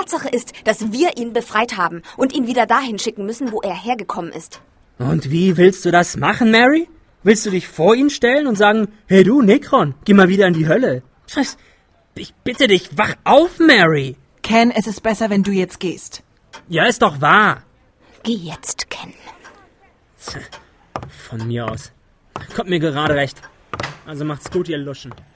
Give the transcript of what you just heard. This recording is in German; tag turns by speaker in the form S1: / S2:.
S1: Tatsache ist, dass wir ihn befreit haben und ihn wieder dahin schicken müssen, wo er hergekommen ist.
S2: Und wie willst du das machen, Mary? Willst du dich vor ihn stellen und sagen, hey du, Nekron, geh mal wieder in die Hölle? Ich bitte dich, wach auf, Mary!
S3: Ken, es ist besser, wenn du jetzt gehst.
S2: Ja, ist doch wahr.
S1: Geh jetzt, Ken.
S2: Von mir aus. Kommt mir gerade recht. Also macht's gut, ihr Luschen.